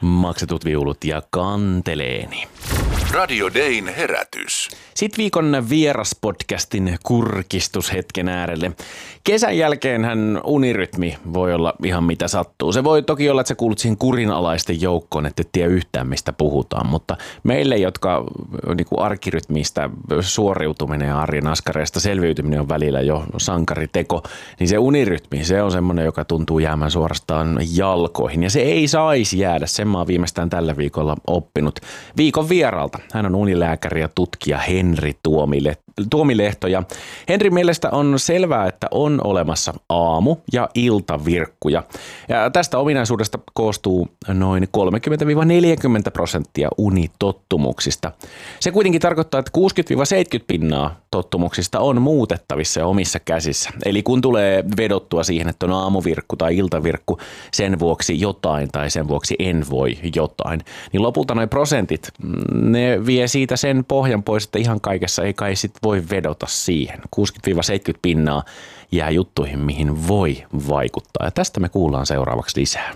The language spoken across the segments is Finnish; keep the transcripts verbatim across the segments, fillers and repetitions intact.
Maksetut viulut ja Kanteleeni. Radio Dayn herätys. Sitten viikon vieraspodcastin kurkistushetken äärelle. Kesän jälkeenhän unirytmi voi olla ihan mitä sattuu. Se voi toki olla, että sä kuulut siihen kurinalaisten joukkoon, että et tiedä yhtään mistä puhutaan. Mutta meille, jotka niin kuin arkirytmistä suoriutuminen ja arjen askareista selviytyminen on välillä jo sankariteko, niin se unirytmi, se on semmoinen, joka tuntuu jäämään suorastaan jalkoihin. Ja se ei saisi jäädä, sen mä oon viimeistään tällä viikolla oppinut viikon vieraalta. Hän on unilääkäri ja tutkija Henri Tuomilehto. Ja Henri mielestä on selvää, että on olemassa aamu- ja iltavirkkuja. Ja tästä ominaisuudesta koostuu noin kolmekymmentä neljäkymmentä prosenttia unitottumuksista. Se kuitenkin tarkoittaa, että kuusikymmentä seitsemänkymmentä pinnaa tottumuksista on muutettavissa ja omissa käsissä. Eli kun tulee vedottua siihen, että on aamuvirkku tai iltavirkku, sen vuoksi jotain tai sen vuoksi en voi jotain, niin lopulta noi prosentit, ne vie siitä sen pohjan pois, että ihan kaikessa ei kai sit voi vedota siihen. kuusikymmentä seitsemänkymmentä pinnaa jää juttuihin, mihin voi vaikuttaa. Ja tästä me kuullaan seuraavaksi lisää.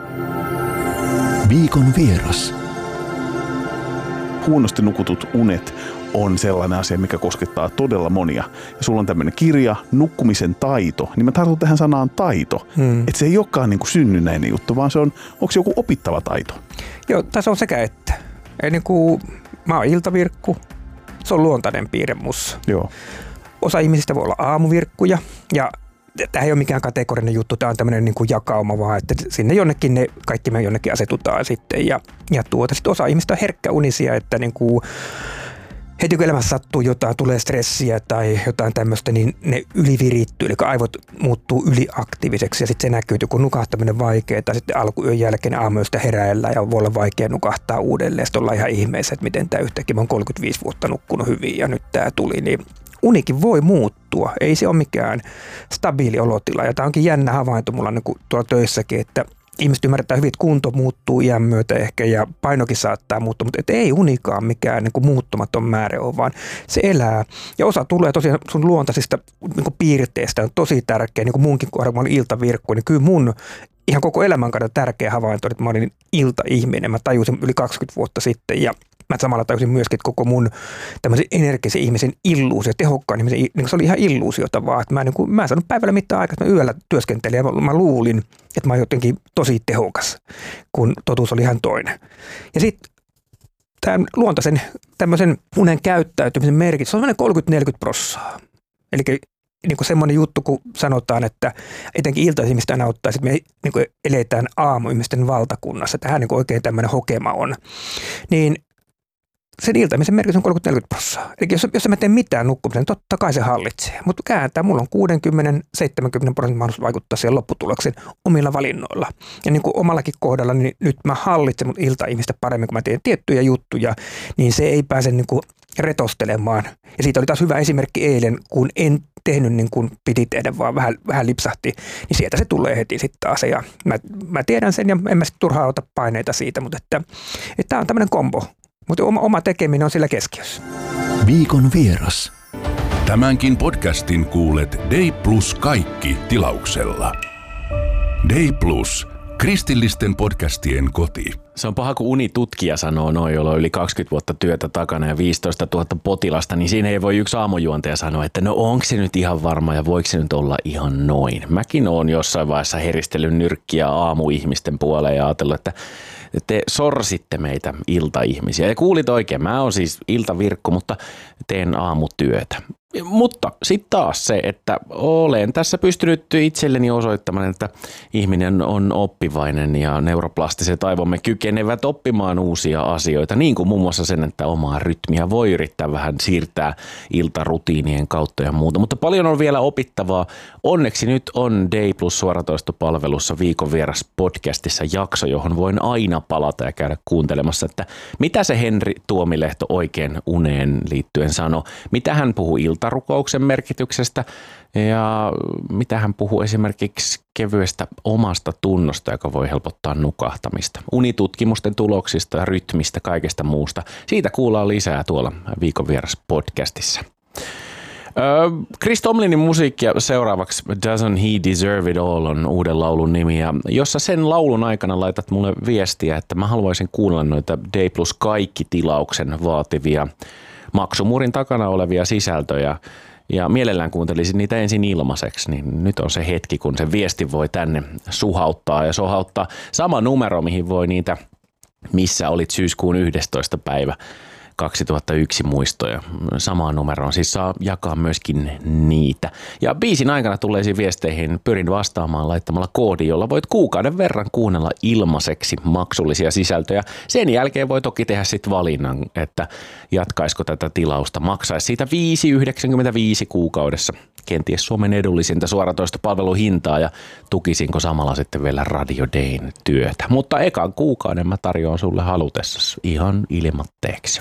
Viikon vieras. Huonosti nukutut unet on sellainen asia, mikä koskettaa todella monia. Ja sulla on tämmöinen kirja, Nukkumisen taito, niin mä tartun tähän sanaan taito. Hmm. Että se ei olekaan niin kuin synnynnäinen juttu, vaan se on, onko se joku opittava taito? Joo, tässä on sekä että. Eli niin kuin, mä oon iltavirkku, se on luontainen piirre mussa. Joo. Osa ihmisistä voi olla aamuvirkkuja ja tämä ei ole mikään kategorinen juttu, tämä on tämmöinen niin kuin jakauma vaan, että sinne jonnekin ne, kaikki me jonnekin asetutaan sitten ja, ja tuota, sitten osa ihmistä on herkkäunisia, että niin kuin heti kun elämässä sattuu jotain, tulee stressiä tai jotain tämmöistä, niin ne ylivirittyy, eli aivot muuttuu yliaktiiviseksi ja sitten se näkyy, kun nukahtaminen vaikeaa, tai sitten alkuyön jälkeen aamuyöstä heräillään ja voi olla vaikea nukahtaa uudelleen. Sitten ollaan ihan ihmeessä, että miten tämä yhtäkkiä, mä oon kolmekymmentäviisi vuotta nukkunut hyvin ja nyt tämä tuli, niin unikin voi muuttua, ei se ole mikään stabiili olotila. Ja tämä onkin jännä havainto mulla niin kuin tuolla töissäkin, että ihmiset ymmärtää hyvin, että kunto muuttuu iän myötä ehkä ja painokin saattaa muuttua, mutta et ei unikaan mikään niin kuin muuttumaton määrä ole, vaan se elää. Ja osa tulee tosiaan sun luontaisista niin kuin piirteistä, on tosi tärkeä, niin kuin munkin kohdalla, kun mä olin iltavirkku, niin kyllä mun ihan koko elämän kannalta tärkeä havainto, että mä olin iltaihminen. Mä tajusin yli kaksikymmentä vuotta sitten ja mä samalla tajusin myöskin, että koko mun tämmöisen energisen ihmisen illuusio, tehokkaan ihmisen, niin se oli ihan illuusiota vaan, että mä, niin kuin, mä en saanut päivällä mitään aikaa, että mä yöllä työskentelin ja mä luulin, että mä oon jotenkin tosi tehokas, kun totuus oli ihan toinen. Ja sitten tämän luontaisen tämmöisen unen käyttäytymisen merkitys, se on semmoinen kolmekymmentä neljäkymmentä prossaa. Eli niin kuin semmoinen juttu, kun sanotaan, että etenkin iltaisimista aina ottaa, että me niin kuin eletään aamuihmisten valtakunnassa. Tähän niin kuin oikein tämmöinen hokema on. Niin sen iltaimisen merkitys on kolmekymmentä neljäkymmentä prossaa. Eli jos, jos mä teen mitään nukkumisen, totta kai se hallitsee. Mutta kääntää, mulla on kuusikymmentä seitsemänkymmentä prosentin mahdollisuus vaikuttaa siihen lopputulokseen omilla valinnoilla. Ja niin kuin omallakin kohdalla, niin nyt mä hallitsen mun iltaihmistä paremmin, kun mä teen tiettyjä juttuja, niin se ei pääse niin kuin retostelemaan. Ja siitä oli taas hyvä esimerkki eilen, kun en tehnyt niin kuin piti tehdä, vaan vähän, vähän lipsahti, niin sieltä se tulee heti sitten taas. Ja mä, mä tiedän sen ja en mä sitten turhaan ota paineita siitä, mutta että, että tämä on tämmöinen kombo. Mutta oma, oma tekeminen on sillä keskiössä. Viikon vieras. Tämänkin podcastin kuulet Day Plus kaikki tilauksella. Day Plus, kristillisten podcastien koti. Se on paha, kun unitutkija sanoo noin, jolla on yli kaksikymmentä vuotta työtä takana ja viisitoista tuhatta potilasta, niin siinä ei voi yksi aamujuontaja sanoa, että no onko se nyt ihan varma ja voiko se nyt olla ihan noin. Mäkin oon jossain vaiheessa heristellyt nyrkkiä aamuihmisten puoleen ja ajatellut, että te sorsitte meitä iltaihmisiä. Ja kuulit oikein, mä oon siis iltavirkku, mutta teen aamutyötä. Mutta sitten taas se, että olen tässä pystynyt itselleni osoittamaan, että ihminen on oppivainen ja neuroplastiset aivomme kykenevät oppimaan uusia asioita, niin kuin muun muassa sen, että omaa rytmiä voi yrittää vähän siirtää iltarutiinien kautta ja muuta. Mutta paljon on vielä opittavaa. Onneksi nyt on Day Plus suoratoistopalvelussa Viikon vieras podcastissa jakso, johon voin aina palata ja käydä kuuntelemassa, että mitä se Henri Tuomilehto oikein uneen liittyen sanoi, mitä hän puhuu ilta rukouksen merkityksestä ja mitä hän puhuu esimerkiksi kevyestä omasta tunnosta, joka voi helpottaa nukahtamista, unitutkimusten tuloksista ja rytmistä, kaikesta muusta. Siitä kuullaan lisää tuolla Viikon vieras podcastissa. Chris Tomlinin musiikkia seuraavaksi Doesn't He Deserve It All on uuden laulun nimi, ja jossa sen laulun aikana laitat mulle viestiä, että mä haluaisin kuulla noita Day Plus kaikki tilauksen vaativia maksumuurin takana olevia sisältöjä. Ja mielellään kuuntelisin niitä ensin ilmaiseksi, niin nyt on se hetki, kun se viesti voi tänne suhauttaa ja sohauttaa. Sama numero, mihin voi niitä, missä olit syyskuun yhdestoista päivä kaksituhattayksi muistoja. Samaan numeroon siis saa jakaa myöskin niitä. Ja biisin aikana tulleisiin viesteihin pyrin vastaamaan laittamalla koodi, jolla voit kuukauden verran kuunnella ilmaiseksi maksullisia sisältöjä. Sen jälkeen voi toki tehdä sitten valinnan, että jatkaisiko tätä tilausta. Maksaisi siitä viisi pilkku yhdeksänkymmentäviisi kuukaudessa. Kenties Suomen edullisinta suoratoistopalveluhintaa ja tukisinko samalla sitten vielä Radio Dayn työtä. Mutta ekan kuukauden mä tarjoan sulle halutessasi ihan ilmatteeksi.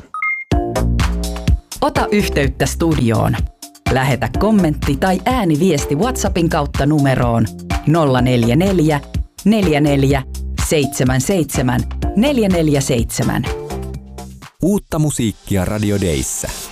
Ota yhteyttä studioon. Lähetä kommentti tai ääniviesti WhatsAppin kautta numeroon nolla neljä neljä, neljä neljä, seitsemän seitsemän, neljä neljä seitsemän. Uutta musiikkia Radio Dayssä.